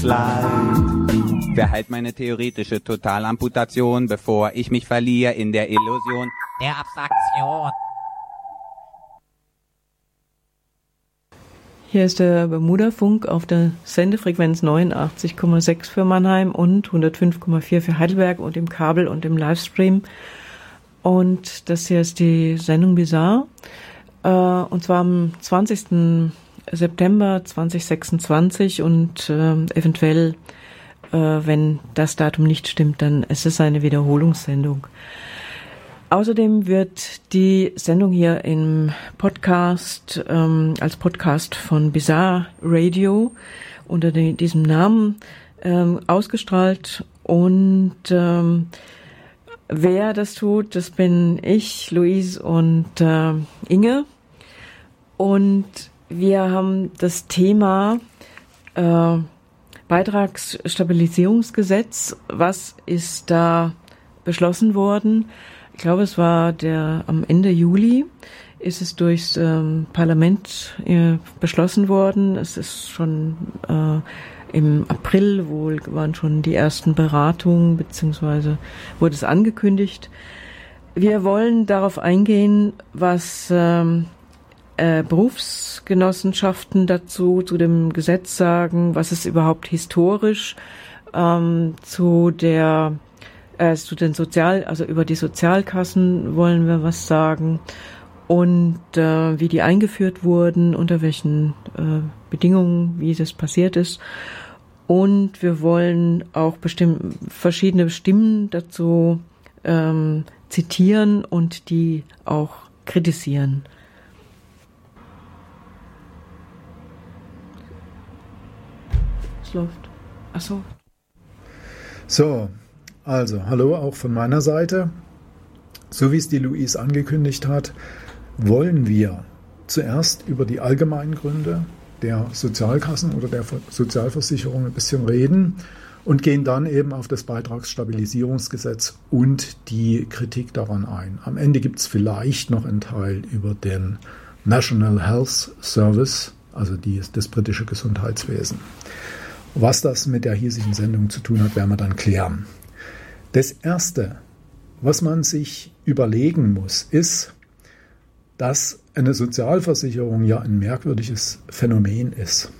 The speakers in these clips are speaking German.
Verhalt meine theoretische Totalamputation, bevor ich mich verliere in der Illusion der Abstraktion. Hier ist der Bermuda-Funk auf der Sendefrequenz 89,6 für Mannheim und 105,4 für Heidelberg und im Kabel und im Livestream. Und das hier ist die Sendung Bizarre. Und zwar am 20. September 2026 und eventuell, wenn das Datum nicht stimmt, dann ist es eine Wiederholungssendung. Außerdem wird die Sendung hier im Podcast, als Podcast von Bizarre Radio unter diesem Namen ausgestrahlt. Und wer das tut, das bin ich, Luise und Inge. Und wir haben das Thema Beitragsstabilisierungsgesetz. Was ist da beschlossen worden? Ich glaube, es war am Ende Juli ist es durchs Parlament beschlossen worden. Es ist schon im April waren schon die ersten Beratungen, beziehungsweise wurde es angekündigt. Wir wollen darauf eingehen, was Berufsgenossenschaften dazu, zu dem Gesetz sagen, was es überhaupt historisch zu den also über die Sozialkassen wollen wir was sagen und wie die eingeführt wurden, unter welchen Bedingungen, wie das passiert ist. Und wir wollen auch verschiedene Stimmen dazu zitieren und die auch kritisieren. Es läuft. Ach so. So, also hallo auch von meiner Seite. So wie es die Luise angekündigt hat, wollen wir zuerst über die allgemeinen Gründe der Sozialkassen oder der Sozialversicherung ein bisschen reden und gehen dann eben auf das Beitragsstabilisierungsgesetz und die Kritik daran ein. Am Ende gibt es vielleicht noch einen Teil über den National Health Service, also das britische Gesundheitswesen. Was das mit der hiesigen Sendung zu tun hat, werden wir dann klären. Das Erste, was man sich überlegen muss, ist, dass eine Sozialversicherung ja ein merkwürdiges Phänomen ist,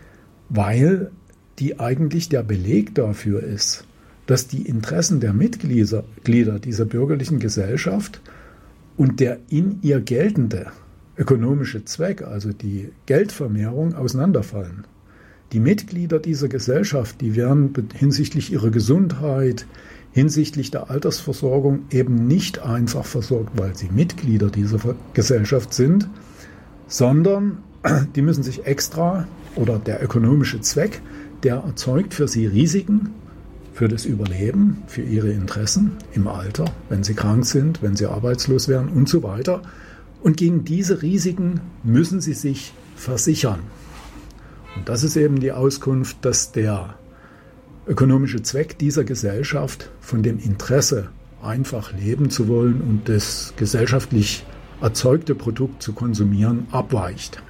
weil die eigentlich der Beleg dafür ist, dass die Interessen der Mitglieder dieser bürgerlichen Gesellschaft und der in ihr geltende ökonomische Zweck, also die Geldvermehrung, auseinanderfallen. Die Mitglieder dieser Gesellschaft, die werden hinsichtlich ihrer Gesundheit, hinsichtlich der Altersversorgung eben nicht einfach versorgt, weil sie Mitglieder dieser Gesellschaft sind, sondern die müssen sich extra, oder der ökonomische Zweck, der erzeugt für sie Risiken für das Überleben, für ihre Interessen im Alter, wenn sie krank sind, wenn sie arbeitslos werden und so weiter. Und gegen diese Risiken müssen sie sich versichern. Und das ist eben die Auskunft, dass der ökonomische Zweck dieser Gesellschaft von dem Interesse, einfach leben zu wollen und das gesellschaftlich erzeugte Produkt zu konsumieren, abweicht.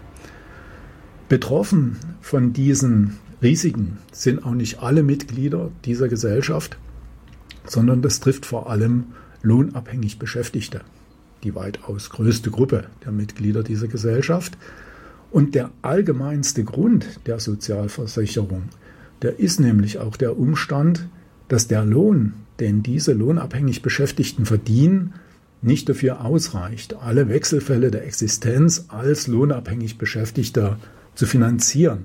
Betroffen von diesen Risiken sind auch nicht alle Mitglieder dieser Gesellschaft, sondern das trifft vor allem lohnabhängig Beschäftigte, die weitaus größte Gruppe der Mitglieder dieser Gesellschaft. Und der allgemeinste Grund der Sozialversicherung, der ist nämlich auch der Umstand, dass der Lohn, den diese lohnabhängig Beschäftigten verdienen, nicht dafür ausreicht, alle Wechselfälle der Existenz als lohnabhängig Beschäftigter zu finanzieren.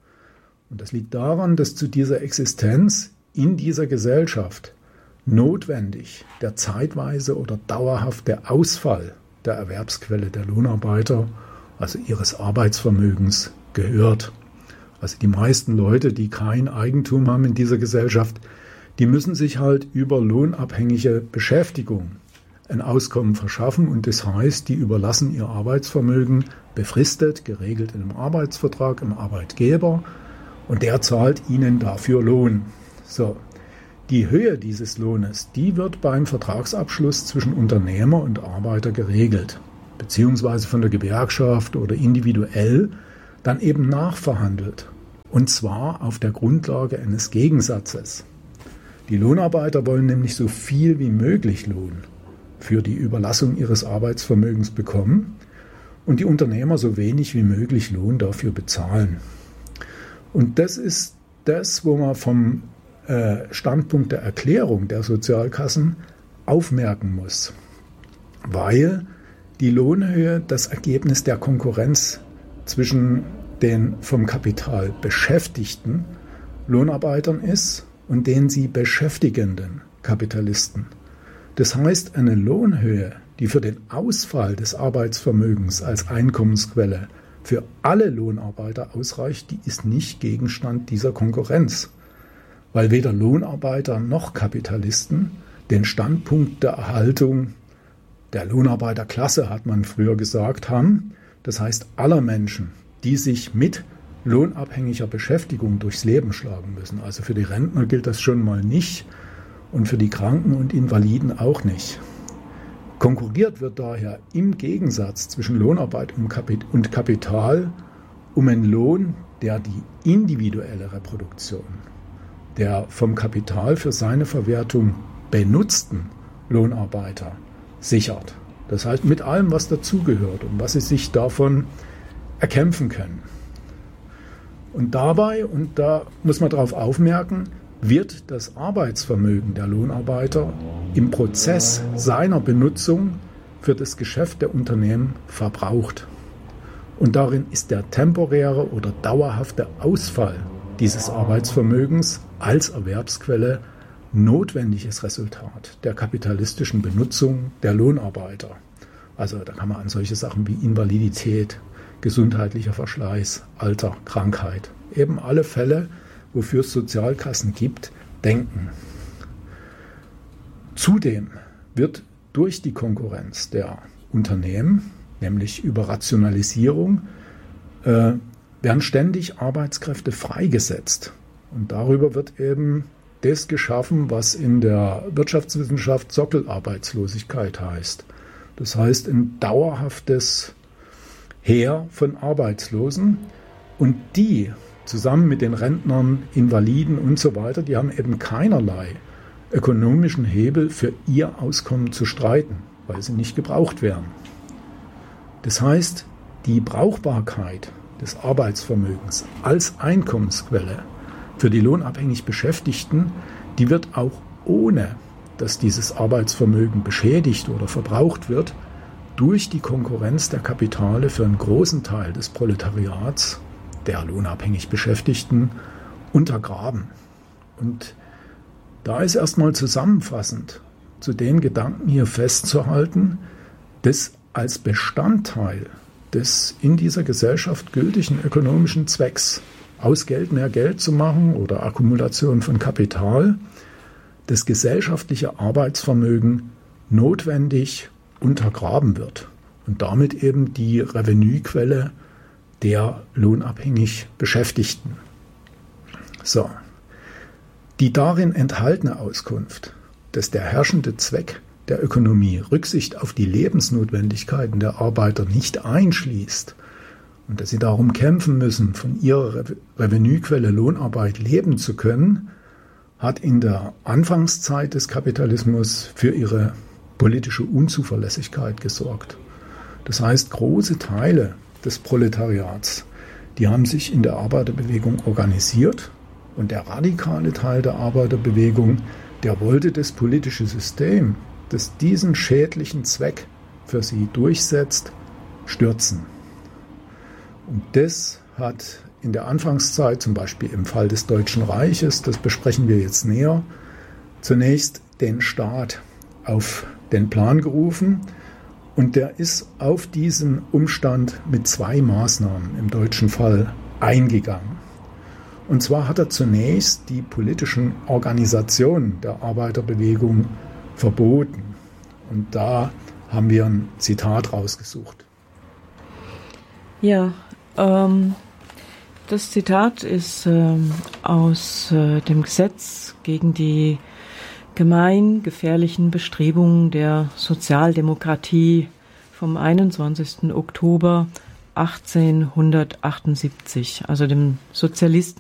Und das liegt daran, dass zu dieser Existenz in dieser Gesellschaft notwendig der zeitweise oder dauerhafte Ausfall der Erwerbsquelle der Lohnarbeiter, also ihres Arbeitsvermögens, gehört. Also die meisten Leute, die kein Eigentum haben in dieser Gesellschaft, die müssen sich halt über lohnabhängige Beschäftigung ein Auskommen verschaffen und das heißt, die überlassen ihr Arbeitsvermögen befristet, geregelt in einem Arbeitsvertrag im Arbeitgeber und der zahlt ihnen dafür Lohn. So, die Höhe dieses Lohnes, die wird beim Vertragsabschluss zwischen Unternehmer und Arbeiter geregelt, beziehungsweise von der Gewerkschaft oder individuell dann eben nachverhandelt. Und zwar auf der Grundlage eines Gegensatzes. Die Lohnarbeiter wollen nämlich so viel wie möglich Lohn für die Überlassung ihres Arbeitsvermögens bekommen und die Unternehmer so wenig wie möglich Lohn dafür bezahlen. Und das ist das, wo man vom Standpunkt der Erklärung der Sozialkassen aufmerken muss, weil die Lohnhöhe das Ergebnis der Konkurrenz zwischen den vom Kapital beschäftigten Lohnarbeitern ist und den sie beschäftigenden Kapitalisten. Das heißt, eine Lohnhöhe, die für den Ausfall des Arbeitsvermögens als Einkommensquelle für alle Lohnarbeiter ausreicht, die ist nicht Gegenstand dieser Konkurrenz, weil weder Lohnarbeiter noch Kapitalisten den Standpunkt der Erhaltung der Lohnarbeiterklasse, hat man früher gesagt, haben, das heißt aller Menschen, die sich mit lohnabhängiger Beschäftigung durchs Leben schlagen müssen. Also für die Rentner gilt das schon mal nicht und für die Kranken und Invaliden auch nicht. Konkurriert wird daher im Gegensatz zwischen Lohnarbeit und Kapital um einen Lohn, der die individuelle Reproduktion der vom Kapital für seine Verwertung benutzten Lohnarbeiter sichert. Das heißt, mit allem, was dazugehört und was sie sich davon erkämpfen können. Und dabei, und da muss man darauf aufmerken, wird das Arbeitsvermögen der Lohnarbeiter im Prozess seiner Benutzung für das Geschäft der Unternehmen verbraucht. Und darin ist der temporäre oder dauerhafte Ausfall dieses Arbeitsvermögens als Erwerbsquelle notwendiges Resultat der kapitalistischen Benutzung der Lohnarbeiter. Also da kann man an solche Sachen wie Invalidität, gesundheitlicher Verschleiß, Alter, Krankheit, eben alle Fälle, wofür es Sozialkassen gibt, denken. Zudem wird durch die Konkurrenz der Unternehmen, nämlich über Rationalisierung, werden ständig Arbeitskräfte freigesetzt. Und darüber wird eben das geschaffen, was in der Wirtschaftswissenschaft Sockelarbeitslosigkeit heißt. Das heißt, ein dauerhaftes Heer von Arbeitslosen. Und die, zusammen mit den Rentnern, Invaliden und so weiter, die haben eben keinerlei ökonomischen Hebel für ihr Auskommen zu streiten, weil sie nicht gebraucht werden. Das heißt, die Brauchbarkeit des Arbeitsvermögens als Einkommensquelle für die lohnabhängig Beschäftigten, die wird auch ohne, dass dieses Arbeitsvermögen beschädigt oder verbraucht wird, durch die Konkurrenz der Kapitale für einen großen Teil des Proletariats, der lohnabhängig Beschäftigten, untergraben. Und da ist erstmal zusammenfassend zu den Gedanken hier festzuhalten, dass als Bestandteil des in dieser Gesellschaft gültigen ökonomischen Zwecks, aus Geld mehr Geld zu machen oder Akkumulation von Kapital, das gesellschaftliche Arbeitsvermögen notwendig untergraben wird und damit eben die Revenuequelle der lohnabhängig Beschäftigten. So. Die darin enthaltene Auskunft, dass der herrschende Zweck der Ökonomie Rücksicht auf die Lebensnotwendigkeiten der Arbeiter nicht einschließt und dass sie darum kämpfen müssen, von ihrer Revenuequelle Lohnarbeit leben zu können, hat in der Anfangszeit des Kapitalismus für ihre politische Unzuverlässigkeit gesorgt. Das heißt, große Teile des Proletariats, die haben sich in der Arbeiterbewegung organisiert und der radikale Teil der Arbeiterbewegung, der wollte das politische System, das diesen schädlichen Zweck für sie durchsetzt, stürzen. Und das hat in der Anfangszeit, zum Beispiel im Fall des Deutschen Reiches, das besprechen wir jetzt näher, zunächst den Staat auf den Plan gerufen. Und der ist auf diesen Umstand mit 2 Maßnahmen im deutschen Fall eingegangen. Und zwar hat er zunächst die politischen Organisationen der Arbeiterbewegung verboten. Und da haben wir ein Zitat rausgesucht. Ja, das Zitat ist aus dem Gesetz gegen die gemeingefährlichen Bestrebungen der Sozialdemokratie vom 21. Oktober 1878, also dem Sozialisten